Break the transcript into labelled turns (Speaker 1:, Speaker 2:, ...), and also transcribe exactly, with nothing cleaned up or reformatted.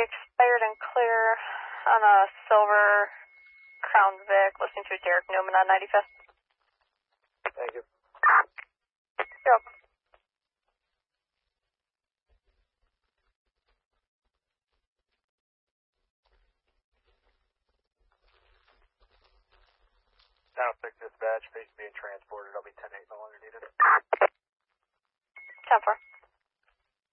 Speaker 1: expired and clear on a silver Crown Vic, listening to Derek Newman on ninety-fifth.
Speaker 2: Thank you.
Speaker 1: You're welcome.
Speaker 2: nine oh six dispatch, face being transported. I'll be ten eight no longer needed.
Speaker 1: ten four.